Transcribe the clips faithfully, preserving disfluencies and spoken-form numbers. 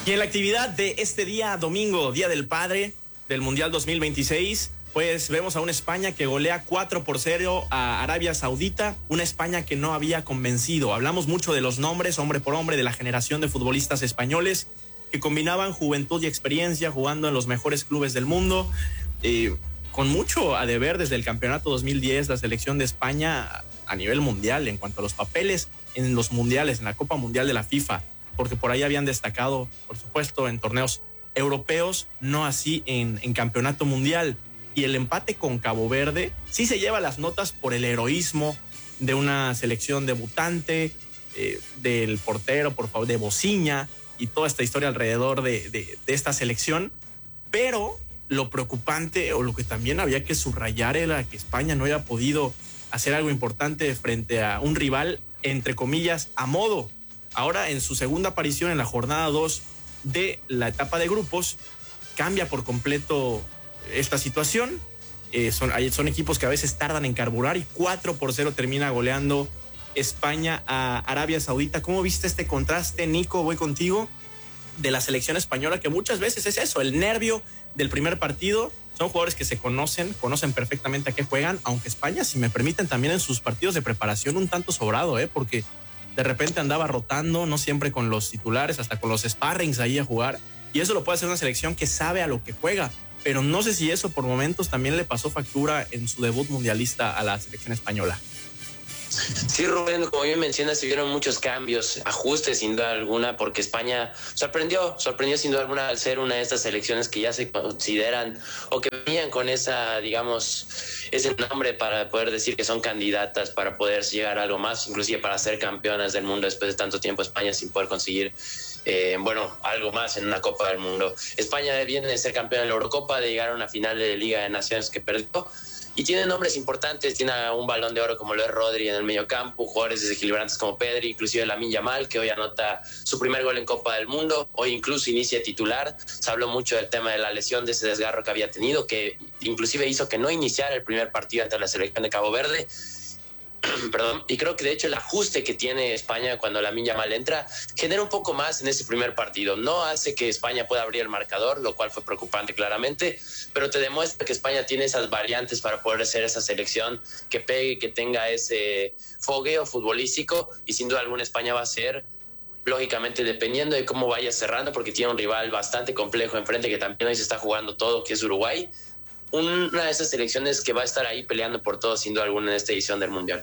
Y en la actividad de este día domingo, Día del Padre del Mundial dos mil veintiséis, pues vemos a una España que golea cuatro por cero a Arabia Saudita, una España que no había convencido. Hablamos mucho de los nombres, hombre por hombre, de la generación de futbolistas españoles que combinaban juventud y experiencia jugando en los mejores clubes del mundo. Eh, con mucho a deber desde el campeonato dos mil diez, la selección de España a nivel mundial en cuanto a los papeles en los mundiales, en la Copa Mundial de la FIFA, porque por ahí habían destacado, por supuesto, en torneos europeos, no así en, en campeonato mundial. Y el empate con Cabo Verde sí se lleva las notas por el heroísmo de una selección debutante, eh, del portero, por favor, de Bociña y toda esta historia alrededor de, de, de esta selección. Pero lo preocupante, o lo que también había que subrayar, era que España no había podido hacer algo importante frente a un rival, entre comillas, a modo. Ahora, en su segunda aparición en la jornada dos de la etapa de grupos, cambia por completo esta situación. Eh, son, son equipos que a veces tardan en carburar, y cuatro por cero termina goleando España a Arabia Saudita. ¿Cómo viste este contraste, Nico? Voy contigo, de la selección española, que muchas veces es eso, el nervio del primer partido. Son jugadores que se conocen, conocen perfectamente a qué juegan, aunque España, si me permiten, también en sus partidos de preparación un tanto sobrado, ¿eh? porque de repente andaba rotando, no siempre con los titulares, hasta con los sparrings ahí a jugar. Y eso lo puede hacer una selección que sabe a lo que juega. Pero no sé si eso por momentos también le pasó factura en su debut mundialista a la selección española. Sí, Rubén, como bien mencionas, se vieron muchos cambios, ajustes sin duda alguna, porque España sorprendió, sorprendió sin duda alguna al ser una de estas selecciones que ya se consideran o que venían con esa, digamos, ese nombre para poder decir que son candidatas para poder llegar a algo más, inclusive para ser campeonas del mundo después de tanto tiempo España sin poder conseguir Eh, bueno, algo más en una Copa del Mundo. España viene de ser campeona de la Eurocopa, de llegar a una final de Liga de Naciones que perdió, y tiene nombres importantes, tiene un Balón de Oro como lo es Rodri en el mediocampo, jugadores desequilibrantes como Pedri, inclusive Lamine Yamal, que hoy anota su primer gol en Copa del Mundo, hoy incluso inicia titular. Se habló mucho del tema de la lesión, de ese desgarro que había tenido, que inclusive hizo que no iniciara el primer partido ante la selección de Cabo Verde. Perdón, y creo que de hecho el ajuste que tiene España cuando Lamine Yamal entra genera un poco más en ese primer partido. No hace que España pueda abrir el marcador, lo cual fue preocupante claramente, pero te demuestra que España tiene esas variantes para poder ser esa selección que pegue, que tenga ese fogueo futbolístico, y sin duda alguna España va a ser, lógicamente dependiendo de cómo vaya cerrando, porque tiene un rival bastante complejo enfrente que también hoy se está jugando todo, que es Uruguay. Una de esas selecciones que va a estar ahí peleando por todo sin duda alguna en esta edición del Mundial.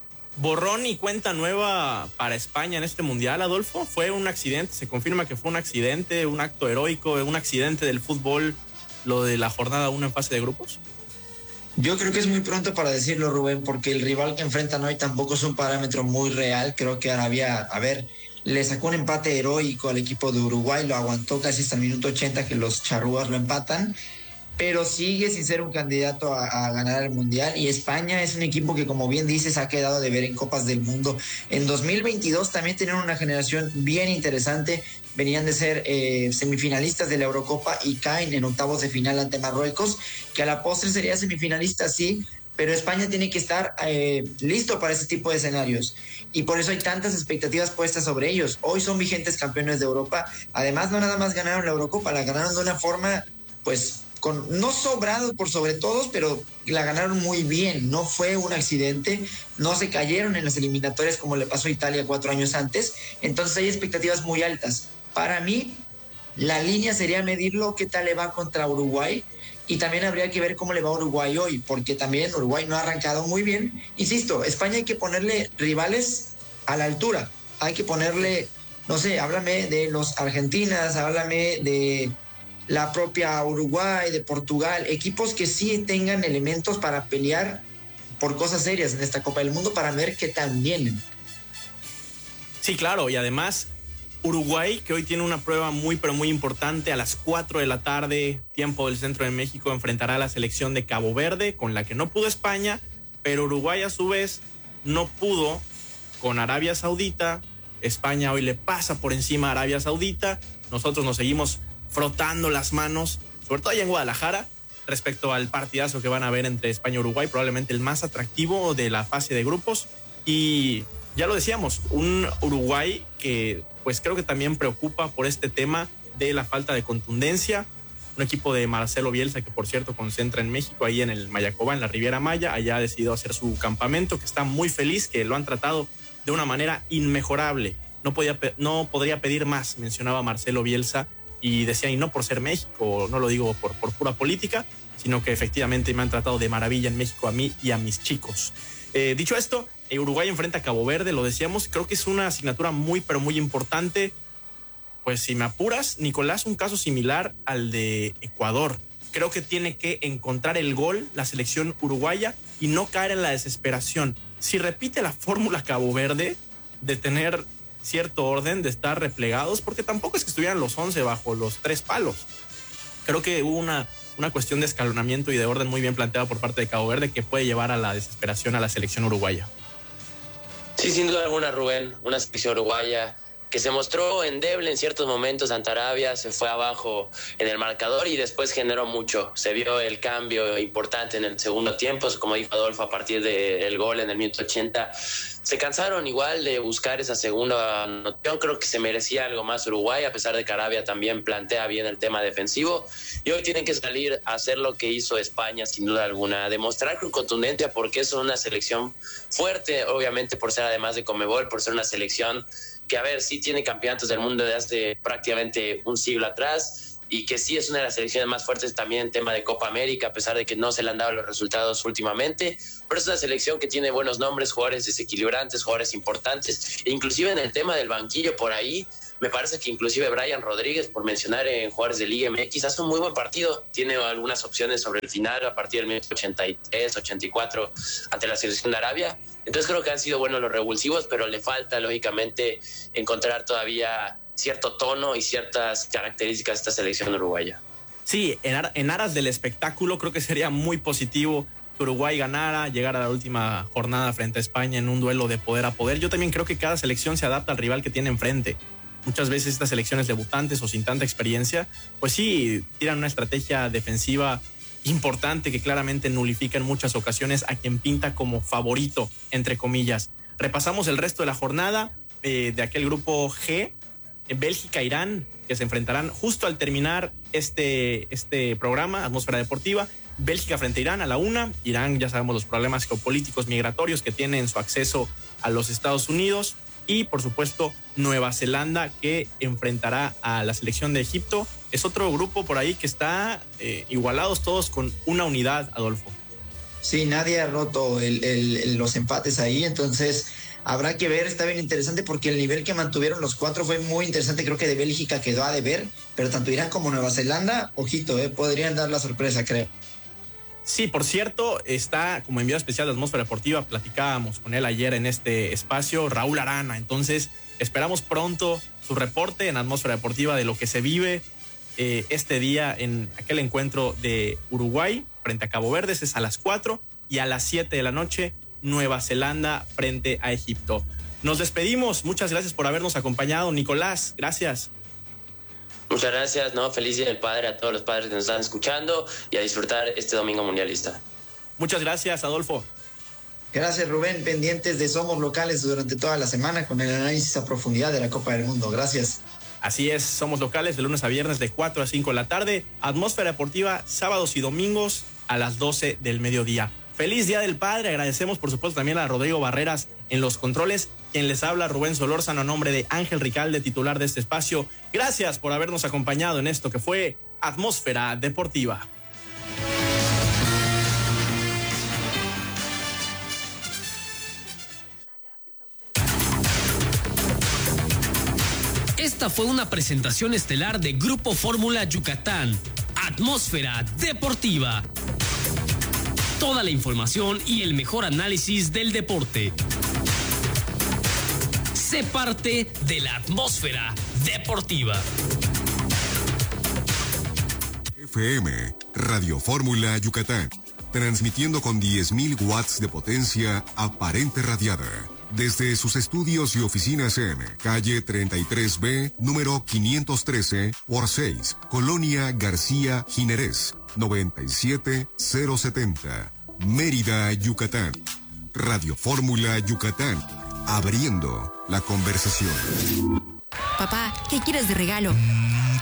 Borrón y cuenta nueva para España en este Mundial, Adolfo. Fue un accidente, se confirma que fue un accidente, un acto heroico, un accidente del fútbol, lo de la jornada uno en fase de grupos. Yo creo que es muy pronto para decirlo, Rubén, porque el rival que enfrentan hoy tampoco es un parámetro muy real. Creo que Arabia, a ver, le sacó un empate heroico al equipo de Uruguay, lo aguantó casi hasta el minuto ochenta que los charrúas lo empatan, pero sigue sin ser un candidato a, a ganar el Mundial. Y España es un equipo que, como bien dices, ha quedado de ver en Copas del Mundo. En dos mil veintidós también tenían una generación bien interesante, venían de ser eh, semifinalistas de la Eurocopa y caen en octavos de final ante Marruecos, que a la postre sería semifinalista, sí, pero España tiene que estar eh, listo para ese tipo de escenarios, y por eso hay tantas expectativas puestas sobre ellos. Hoy son vigentes campeones de Europa, además no nada más ganaron la Eurocopa, la ganaron de una forma, pues, con, no sobrado por sobre todos, pero la ganaron muy bien. No fue un accidente, no se cayeron en las eliminatorias como le pasó a Italia cuatro años antes. Entonces hay expectativas muy altas. Para mí, la línea sería medirlo qué tal le va contra Uruguay, y también habría que ver cómo le va a Uruguay hoy, porque también Uruguay no ha arrancado muy bien. Insisto, España hay que ponerle rivales a la altura, hay que ponerle, no sé, háblame de los argentinas, háblame de la propia Uruguay, de Portugal, equipos que sí tengan elementos para pelear por cosas serias en esta Copa del Mundo, para ver qué tan vienen. Sí, claro, y además Uruguay, que hoy tiene una prueba muy pero muy importante, a las cuatro de la tarde, tiempo del centro de México, enfrentará a la selección de Cabo Verde, con la que no pudo España, pero Uruguay a su vez no pudo con Arabia Saudita. España hoy le pasa por encima a Arabia Saudita. Nosotros nos seguimos frotando las manos, sobre todo allá en Guadalajara, respecto al partidazo que van a ver entre España y Uruguay, probablemente el más atractivo de la fase de grupos. Y ya lo decíamos, un Uruguay que pues creo que también preocupa por este tema de la falta de contundencia. Un equipo de Marcelo Bielsa que, por cierto, concentra en México, ahí en el Mayacoba, en la Riviera Maya. Allá ha decidido hacer su campamento, que está muy feliz, que lo han tratado de una manera inmejorable. No, podía, no podría pedir más, mencionaba Marcelo Bielsa, y decía, y no por ser México, no lo digo por, por pura política, sino que efectivamente me han tratado de maravilla en México a mí y a mis chicos. Eh, dicho esto, Uruguay enfrenta a Cabo Verde, lo decíamos, creo que es una asignatura muy, pero muy importante. Pues si me apuras, Nicolás, un caso similar al de Ecuador. Creo que tiene que encontrar el gol la selección uruguaya y no caer en la desesperación. Si repite la fórmula Cabo Verde de tener cierto orden, de estar replegados, porque tampoco es que estuvieran los once bajo los tres palos. Creo que hubo una, una cuestión de escalonamiento y de orden muy bien planteada por parte de Cabo Verde que puede llevar a la desesperación a la selección uruguaya. Sí, sin duda alguna, Rubén, una selección uruguaya que se mostró endeble en ciertos momentos ante Arabia, se fue abajo en el marcador y después generó mucho. Se vio el cambio importante en el segundo tiempo, como dijo Adolfo, a partir del gol en el minuto ochenta. Se cansaron igual de buscar esa segunda anotación. Creo que se merecía algo más Uruguay, a pesar de que Arabia también plantea bien el tema defensivo. Y hoy tienen que salir a hacer lo que hizo España, sin duda alguna. Demostrar con contundencia porque es una selección fuerte, obviamente por ser además de Conmebol, por ser una selección que, a ver, sí tiene campeonatos del mundo de hace prácticamente un siglo atrás y que sí es una de las selecciones más fuertes también en tema de Copa América, a pesar de que no se le han dado los resultados últimamente, pero es una selección que tiene buenos nombres, jugadores desequilibrantes, jugadores importantes, e inclusive en el tema del banquillo por ahí, me parece que inclusive Brian Rodríguez, por mencionar en jugadores de Liga M X, hace un muy buen partido, tiene algunas opciones sobre el final a partir del minuto ochenta y tres, ochenta y cuatro ante la selección de Arabia. Entonces creo que han sido buenos los revulsivos, pero le falta lógicamente encontrar todavía cierto tono y ciertas características de esta selección uruguaya. Sí, en, ar en aras del espectáculo creo que sería muy positivo que Uruguay ganara, llegara a la última jornada frente a España en un duelo de poder a poder. Yo también creo que cada selección se adapta al rival que tiene enfrente. Muchas veces estas selecciones debutantes o sin tanta experiencia, pues sí, tiran una estrategia defensiva importante que claramente nulifica en muchas ocasiones a quien pinta como favorito, entre comillas. Repasamos el resto de la jornada eh, de aquel grupo G, Bélgica-Irán, que se enfrentarán justo al terminar este, este programa, Atmósfera Deportiva. Bélgica frente a Irán a la una. Irán, ya sabemos los problemas geopolíticos migratorios que tiene en su acceso a los Estados Unidos. Y, por supuesto, Nueva Zelanda, que enfrentará a la selección de Egipto. Es otro grupo por ahí que está eh, igualados todos con una unidad, Adolfo. Sí, nadie ha roto el, el, los empates ahí, entonces habrá que ver. Está bien interesante porque el nivel que mantuvieron los cuatro fue muy interesante. Creo que de Bélgica quedó a deber, pero tanto Irán como Nueva Zelanda, ojito, eh, podrían dar la sorpresa, creo. Sí, por cierto, está como enviado especial de Atmósfera Deportiva, platicábamos con él ayer en este espacio, Raúl Arana. Entonces, esperamos pronto su reporte en Atmósfera Deportiva de lo que se vive eh, este día en aquel encuentro de Uruguay frente a Cabo Verde. Es a las cuatro y a las siete de la noche, Nueva Zelanda frente a Egipto. Nos despedimos. Muchas gracias por habernos acompañado, Nicolás. Gracias. Muchas gracias, ¿no? Feliz Día del Padre a todos los padres que nos están escuchando y a disfrutar este domingo mundialista. Muchas gracias, Adolfo. Gracias, Rubén. Pendientes de Somos Locales durante toda la semana con el análisis a profundidad de la Copa del Mundo. Gracias. Así es, Somos Locales de lunes a viernes de cuatro a cinco de la tarde. Atmósfera Deportiva sábados y domingos a las doce del mediodía. Feliz Día del Padre. Agradecemos, por supuesto, también a Rodrigo Barreras en los controles. Quien les habla, Rubén Solórzano, a nombre de Ángel Ricalde, titular de este espacio. Gracias por habernos acompañado en esto que fue Atmósfera Deportiva. Esta fue una presentación estelar de Grupo Fórmula Yucatán. Atmósfera Deportiva. Toda la información y el mejor análisis del deporte. Sé parte de la Atmósfera Deportiva. F M, Radio Fórmula Yucatán, transmitiendo con diez mil watts de potencia aparente radiada. Desde sus estudios y oficinas en calle treinta y tres B, número quinientos trece por seis, Colonia García Jiménez, noventa y siete cero setenta, Mérida, Yucatán. Radio Fórmula Yucatán, abriendo la conversación. Papá, ¿qué quieres de regalo? Mm,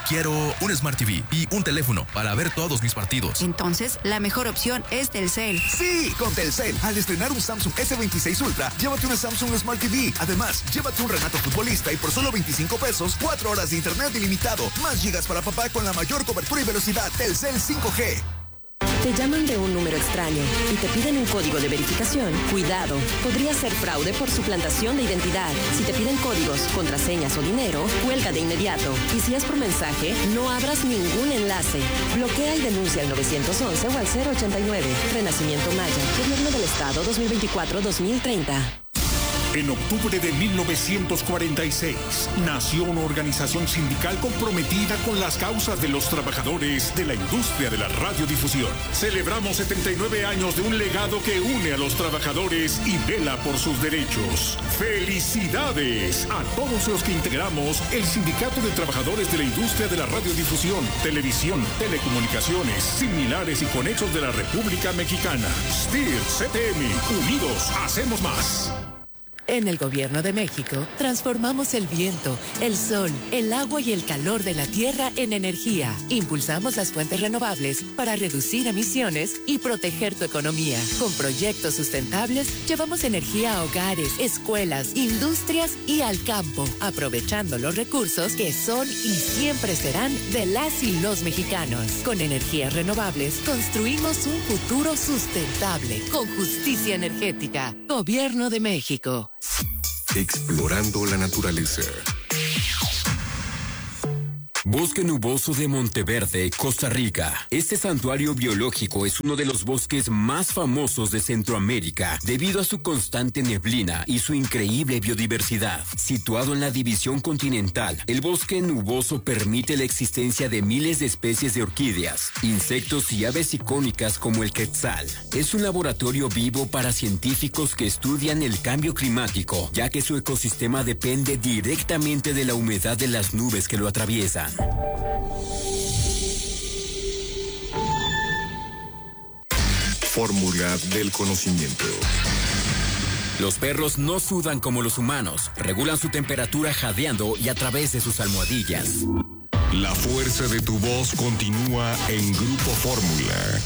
quiero un Smart T V y un teléfono para ver todos mis partidos. Entonces, la mejor opción es Telcel. Sí, con Telcel. Al estrenar un Samsung ese veintiséis Ultra, llévate una Samsung Smart T V. Además, llévate un Renato Futbolista y por solo veinticinco pesos, cuatro horas de internet ilimitado, más gigas para papá con la mayor cobertura y velocidad. Telcel cinco G. Te llaman de un número extraño y te piden un código de verificación. Cuidado, podría ser fraude por suplantación de identidad. Si te piden códigos, contraseñas o dinero, cuelga de inmediato. Y si es por mensaje, no abras ningún enlace. Bloquea y denuncia al nueve once o al cero ochenta y nueve. Renacimiento Maya, Gobierno del Estado dos mil veinticuatro a dos mil treinta. En octubre de mil novecientos cuarenta y seis, nació una organización sindical comprometida con las causas de los trabajadores de la industria de la radiodifusión. Celebramos setenta y nueve años de un legado que une a los trabajadores y vela por sus derechos. ¡Felicidades a todos los que integramos el Sindicato de Trabajadores de la Industria de la Radiodifusión, Televisión, Telecomunicaciones, Similares y Conexos de la República Mexicana! S T I R, C T M, unidos hacemos más. En el Gobierno de México, transformamos el viento, el sol, el agua y el calor de la tierra en energía. Impulsamos las fuentes renovables para reducir emisiones y proteger tu economía. Con proyectos sustentables, llevamos energía a hogares, escuelas, industrias y al campo, aprovechando los recursos que son y siempre serán de las y los mexicanos. Con energías renovables, construimos un futuro sustentable, con justicia energética. Gobierno de México. Explorando la naturaleza. Bosque Nuboso de Monteverde, Costa Rica. Este santuario biológico es uno de los bosques más famosos de Centroamérica debido a su constante neblina y su increíble biodiversidad. Situado en la división continental, el bosque nuboso permite la existencia de miles de especies de orquídeas, insectos y aves icónicas como el quetzal. Es un laboratorio vivo para científicos que estudian el cambio climático, ya que su ecosistema depende directamente de la humedad de las nubes que lo atraviesan. Fórmula del conocimiento. Los perros no sudan como los humanos, regulan su temperatura jadeando y a través de sus almohadillas. La fuerza de tu voz continúa en Grupo Fórmula.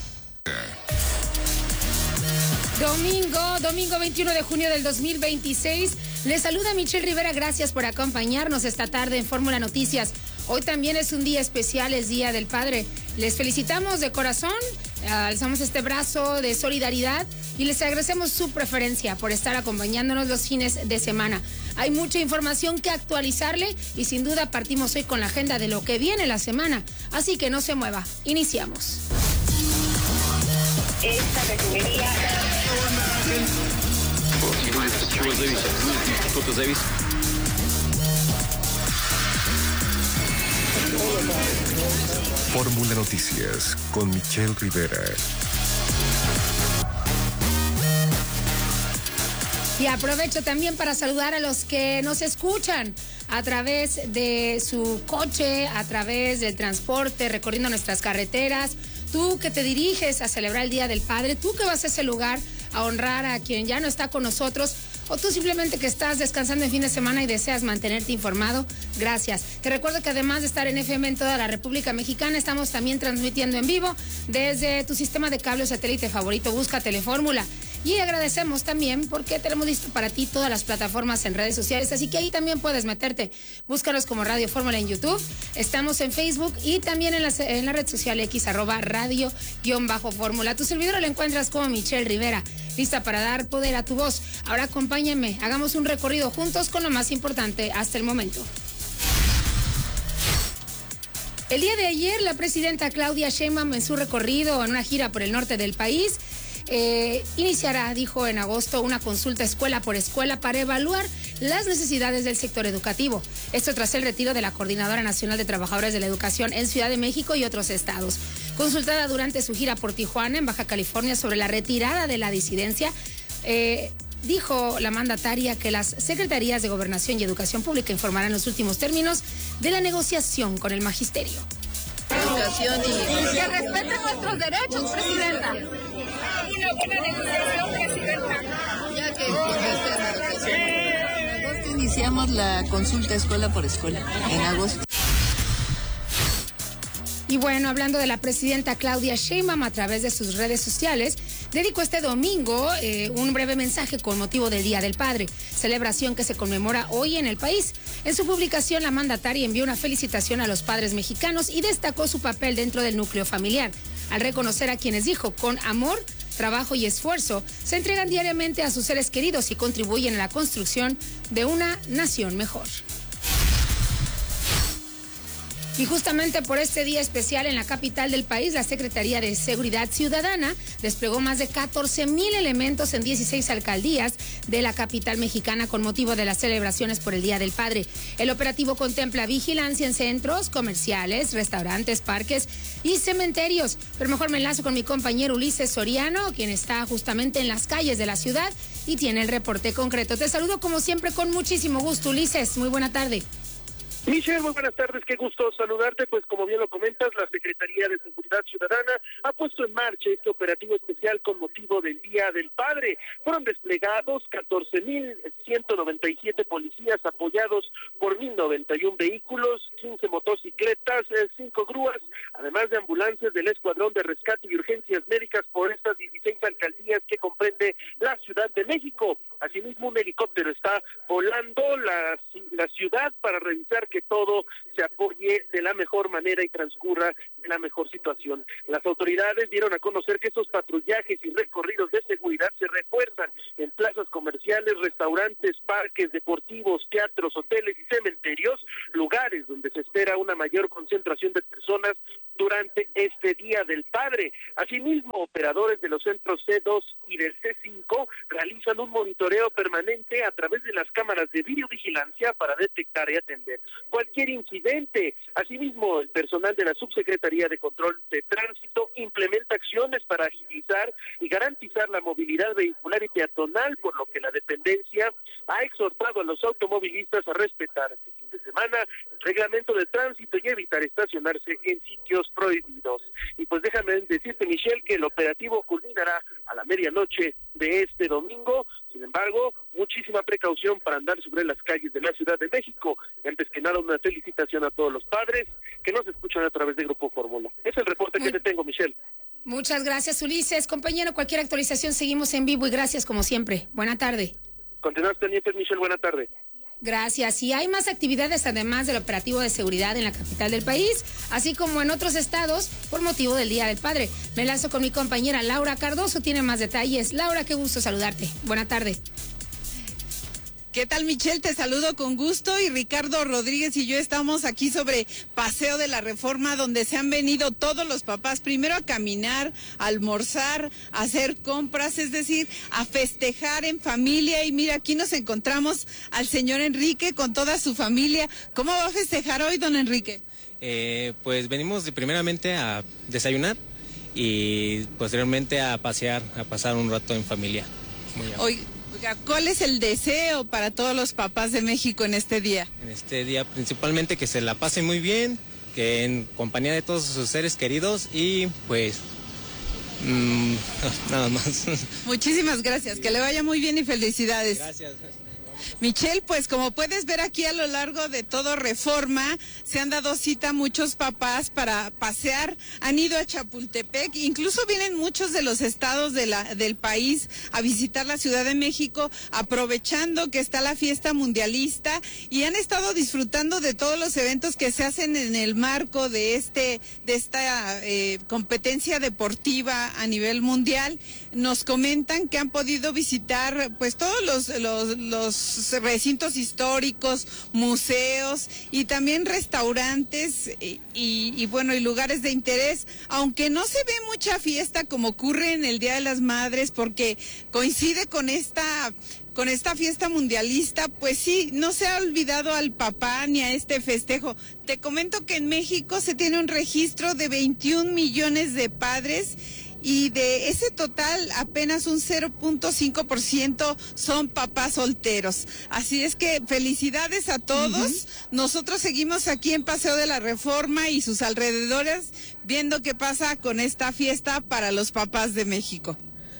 Domingo, domingo veintiuno de junio del dos mil veintiséis. Les saluda Michelle Rivera, gracias por acompañarnos esta tarde en Fórmula Noticias. Hoy también es un día especial, es Día del Padre. Les felicitamos de corazón, alzamos este brazo de solidaridad y les agradecemos su preferencia por estar acompañándonos los fines de semana. Hay mucha información que actualizarle y sin duda partimos hoy con la agenda de lo que viene la semana. Así que no se mueva, iniciamos. Esta refinería... Fórmula Noticias con Michelle Rivera. Y aprovecho también para saludar a los que nos escuchan a través de su coche, a través del transporte, recorriendo nuestras carreteras. Tú que te diriges a celebrar el Día del Padre, tú que vas a ese lugar a honrar a quien ya no está con nosotros, o tú simplemente que estás descansando en fin de semana y deseas mantenerte informado, gracias. Te recuerdo que además de estar en F M en toda la República Mexicana, estamos también transmitiendo en vivo desde tu sistema de cable o satélite favorito, busca Telefórmula. Y agradecemos también porque tenemos listo para ti todas las plataformas en redes sociales, así que ahí también puedes meterte. Búscanos como Radio Fórmula en YouTube, estamos en Facebook y también en la, en la red social X, arroba radio-fórmula. Tu servidora la encuentras como Michelle Rivera, lista para dar poder a tu voz. Ahora acompáñenme, hagamos un recorrido juntos con lo más importante hasta el momento. El día de ayer, la presidenta Claudia Sheinbaum, en su recorrido en una gira por el norte del país, Eh, iniciará, dijo en agosto, una consulta escuela por escuela para evaluar las necesidades del sector educativo. Esto tras el retiro de la Coordinadora Nacional de Trabajadores de la Educación en Ciudad de México y otros estados. Consultada durante su gira por Tijuana, en Baja California, sobre la retirada de la disidencia, eh, dijo la mandataria que las secretarías de Gobernación y Educación Pública informarán los últimos términos de la negociación con el magisterio. Y que respeten nuestros derechos, presidenta. Una buena negociación, presidenta. Ya que en agosto iniciamos la consulta escuela por escuela. En agosto. Y bueno, hablando de la presidenta Claudia Sheinbaum, a través de sus redes sociales, dedicó este domingo eh, un breve mensaje con motivo del Día del Padre, celebración que se conmemora hoy en el país. En su publicación, la mandataria envió una felicitación a los padres mexicanos y destacó su papel dentro del núcleo familiar, al reconocer a quienes dijo, con amor, trabajo y esfuerzo, se entregan diariamente a sus seres queridos y contribuyen a la construcción de una nación mejor. Y justamente por este día especial en la capital del país, la Secretaría de Seguridad Ciudadana desplegó más de catorce mil elementos en dieciséis alcaldías de la capital mexicana con motivo de las celebraciones por el Día del Padre. El operativo contempla vigilancia en centros comerciales, restaurantes, parques y cementerios. Pero mejor me enlazo con mi compañero Ulises Soriano, quien está justamente en las calles de la ciudad y tiene el reporte concreto. Te saludo como siempre con muchísimo gusto, Ulises. Muy buena tarde. Michelle, muy buenas tardes, qué gusto saludarte. Pues como bien lo comentas, la Secretaría de Seguridad Ciudadana ha puesto en marcha este operativo especial con motivo del Día del Padre. Fueron desplegados catorce mil ciento noventa y siete policías apoyados por mil noventa y uno vehículos, quince motocicletas, cinco grúas, además de ambulancias del Escuadrón de Rescate y Urgencias Médicas por estas dieciséis alcaldías que comprende la Ciudad de México. Asimismo, un helicóptero está volando la, la ciudad para revisar que todo se apoye de la mejor manera y transcurra de la mejor situación. Las autoridades dieron a conocer que estos patrullajes y recorridos de seguridad se refuerzan en plazas comerciales, restaurantes, parques deportivos, teatros, hoteles y cementerios, lugares donde se espera una mayor concentración de personas durante este Día del Padre. Asimismo, operadores de los centros C dos y del C cinco realizan un monitoreo permanente a través de las cámaras de videovigilancia para detectar y atender cualquier incidente. Asimismo, el personal de la Subsecretaría de Control de Tránsito implementa acciones para agilizar y garantizar la movilidad vehicular y peatonal, por lo que la dependencia ha exhortado a los automovilistas a respetar este fin de semana el reglamento de tránsito y evitar estacionarse en sitios prohibidos. Y pues déjame decirte, Michelle, que el operativo culminará a la medianoche de este domingo. Sin embargo, muchísima precaución para andar sobre las calles de la Ciudad de México. Y antes que nada, una felicitación a todos los padres que nos escuchan a través de Grupo Fórmula. Es el reporte que te tengo, Michelle. Muchas gracias, Ulises. Compañero, cualquier actualización seguimos en vivo y gracias como siempre. Buena tarde. Continuamos pendientes, Michelle. Buena tarde. Gracias. Y hay más actividades además del operativo de seguridad en la capital del país, así como en otros estados por motivo del Día del Padre. Me lanzo con mi compañera Laura Cardoso, tiene más detalles. Laura, qué gusto saludarte. Buena tarde. ¿Qué tal, Michelle? Te saludo con gusto y Ricardo Rodríguez y yo estamos aquí sobre Paseo de la Reforma, donde se han venido todos los papás, primero a caminar, a almorzar, a hacer compras, es decir, a festejar en familia. Y mira, aquí nos encontramos al señor Enrique con toda su familia. ¿Cómo va a festejar hoy, don Enrique? Eh, pues venimos de, primeramente a desayunar y posteriormente a pasear, a pasar un rato en familia. Muy hoy. ¿Cuál es el deseo para todos los papás de México en este día? En este día principalmente que se la pasen muy bien, que en compañía de todos sus seres queridos y pues mmm, nada más. Muchísimas gracias, que le vaya muy bien y felicidades. Gracias. Michelle, pues como puedes ver aquí a lo largo de todo Reforma, se han dado cita muchos papás para pasear, han ido a Chapultepec, incluso vienen muchos de los estados de la, del país a visitar la Ciudad de México, aprovechando que está la fiesta mundialista y han estado disfrutando de todos los eventos que se hacen en el marco de este, de esta eh, competencia deportiva a nivel mundial. Nos comentan que han podido visitar pues todos los, los, los recintos históricos, museos y también restaurantes y, y, y bueno, y lugares de interés, aunque no se ve mucha fiesta como ocurre en el Día de las Madres porque coincide con esta con esta fiesta mundialista, pues sí, no se ha olvidado al papá ni a este festejo. Te comento que en México se tiene un registro de veintiún millones de padres y de ese total apenas un cero punto cinco por ciento son papás solteros. Así es que felicidades a todos. Uh-huh. Nosotros seguimos aquí en Paseo de la Reforma y sus alrededores viendo qué pasa con esta fiesta para los papás de México.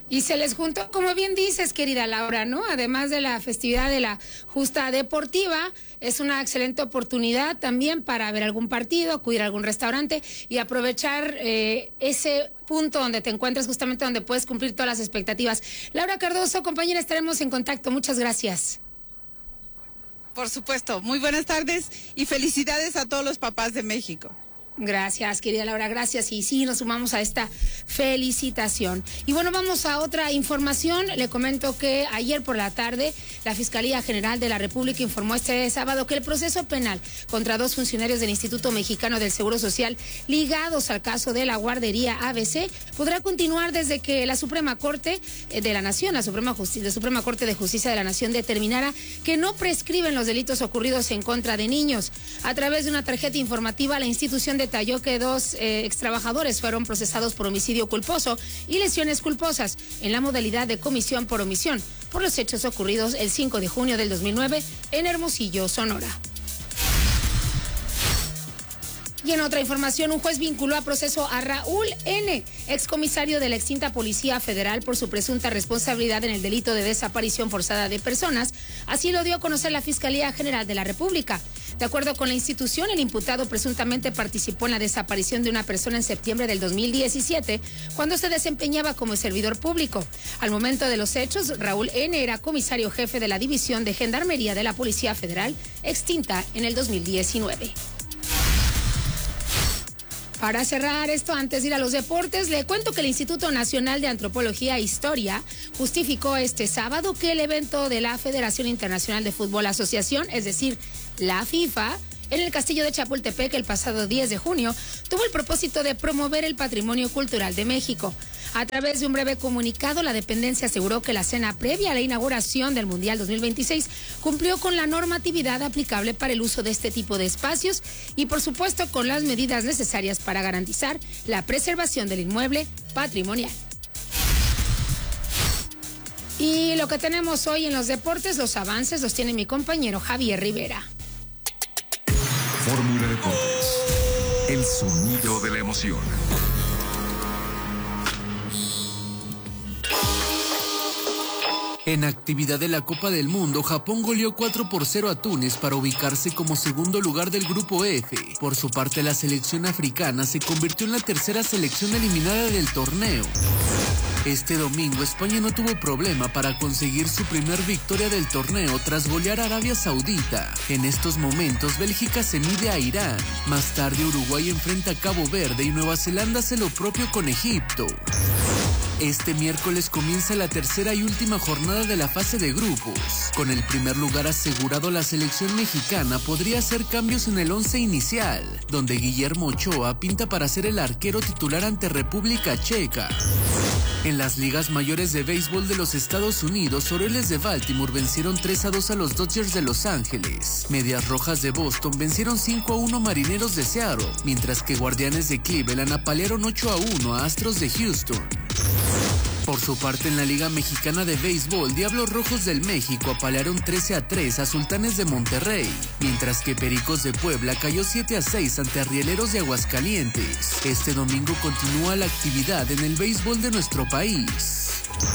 Y se les juntó, como bien dices, querida Laura, ¿no? Además de la festividad de la justa deportiva, es una excelente oportunidad también para ver algún partido, acudir a algún restaurante y aprovechar eh, ese punto donde te encuentres, justamente donde puedes cumplir todas las expectativas. Laura Cardoso, compañera, estaremos en contacto. Muchas gracias. Por supuesto. Muy buenas tardes y felicidades a todos los papás de México. Gracias, querida Laura, gracias. Y sí, nos sumamos a esta felicitación. Y bueno, vamos a otra información. Le comento que ayer por la tarde la Fiscalía General de la República informó este sábado que el proceso penal contra dos funcionarios del Instituto Mexicano del Seguro Social ligados al caso de la guardería A B C podrá continuar desde que la Suprema Corte de la Nación, la Suprema, Justi- la Suprema Corte de Justicia de la Nación determinara que no prescriben los delitos ocurridos en contra de niños. A través de una tarjeta informativa, la institución de detalló que dos eh, extrabajadores fueron procesados por homicidio culposo y lesiones culposas en la modalidad de comisión por omisión por los hechos ocurridos el cinco de junio del dos mil nueve en Hermosillo, Sonora. Y en otra información, un juez vinculó a proceso a Raúl N., excomisario de la extinta Policía Federal, por su presunta responsabilidad en el delito de desaparición forzada de personas. Así lo dio a conocer la Fiscalía General de la República. De acuerdo con la institución, el imputado presuntamente participó en la desaparición de una persona en septiembre del dos mil diecisiete, cuando se desempeñaba como servidor público. Al momento de los hechos, Raúl N. era comisario jefe de la División de Gendarmería de la Policía Federal, extinta en el dos mil diecinueve. Para cerrar esto, antes de ir a los deportes, le cuento que el Instituto Nacional de Antropología e Historia justificó este sábado que el evento de la Federación Internacional de Fútbol Asociación, es decir, la FIFA, en el Castillo de Chapultepec el pasado diez de junio, tuvo el propósito de promover el patrimonio cultural de México. A través de un breve comunicado, la dependencia aseguró que la cena previa a la inauguración del Mundial dos mil veintiséis cumplió con la normatividad aplicable para el uso de este tipo de espacios y, por supuesto, con las medidas necesarias para garantizar la preservación del inmueble patrimonial. Y lo que tenemos hoy en los deportes, los avances los tiene mi compañero Javier Rivera. Fórmula Deportes, el sonido de la emoción. En actividad de la Copa del Mundo, Japón goleó cuatro por cero a Túnez para ubicarse como segundo lugar del grupo F. Por su parte, la selección africana se convirtió en la tercera selección eliminada del torneo. Este domingo, España no tuvo problema para conseguir su primer victoria del torneo tras golear a Arabia Saudita. En estos momentos, Bélgica se mide a Irán. Más tarde, Uruguay enfrenta a Cabo Verde y Nueva Zelanda hace lo propio con Egipto. Este miércoles comienza la tercera y última jornada de la fase de grupos. Con el primer lugar asegurado, la selección mexicana podría hacer cambios en el once inicial, donde Guillermo Ochoa pinta para ser el arquero titular ante República Checa. En las ligas mayores de béisbol de los Estados Unidos, Orioles de Baltimore vencieron tres a dos a los Dodgers de Los Ángeles. Medias Rojas de Boston vencieron cinco a uno a Marineros de Seattle, mientras que Guardianes de Cleveland apalearon ocho a uno a Astros de Houston. Por su parte, en la Liga Mexicana de Béisbol, Diablos Rojos del México apalearon trece a tres a Sultanes de Monterrey, mientras que Pericos de Puebla cayó siete a seis ante Arrieleros de Aguascalientes. Este domingo continúa la actividad en el béisbol de nuestro país.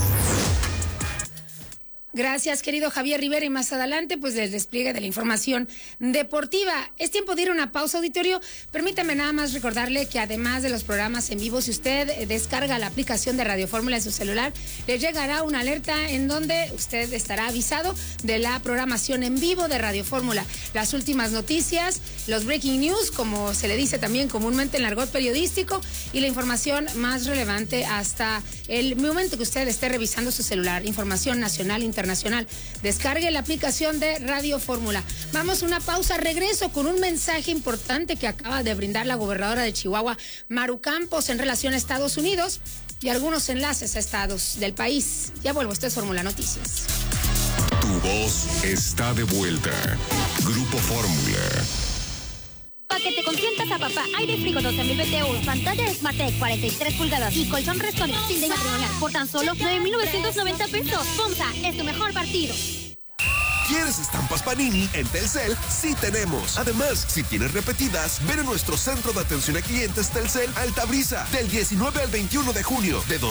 Gracias, querido Javier Rivera. Y más adelante, pues, el despliegue de la información deportiva. Es tiempo de ir a una pausa, auditorio. Permítame nada más recordarle que además de los programas en vivo, si usted descarga la aplicación de Radio Fórmula en su celular, le llegará una alerta en donde usted estará avisado de la programación en vivo de Radio Fórmula. Las últimas noticias, los breaking news, como se le dice también comúnmente en el argot periodístico, y la información más relevante hasta el momento que usted esté revisando su celular. Información nacional, internacional. Nacional. Descargue la aplicación de Radio Fórmula. Vamos a una pausa, regreso con un mensaje importante que acaba de brindar la gobernadora de Chihuahua, Maru Campos, en relación a Estados Unidos y algunos enlaces a estados del país. Ya vuelvo, esto es Fórmula Noticias. Tu voz está de vuelta. Grupo Fórmula. Para que te consientas a papá, aire frigo doce mil B T U, pantalla SmartTech cuarenta y tres pulgadas y colchón Restore sin de matrimonial por tan solo nueve mil novecientos noventa pesos. FOMSA es tu mejor partido. ¿Quieres estampas Panini? En Telcel sí tenemos. Además, si tienes repetidas, ven a nuestro centro de atención a clientes Telcel Altabrisa del diecinueve al veintiuno de junio, de dos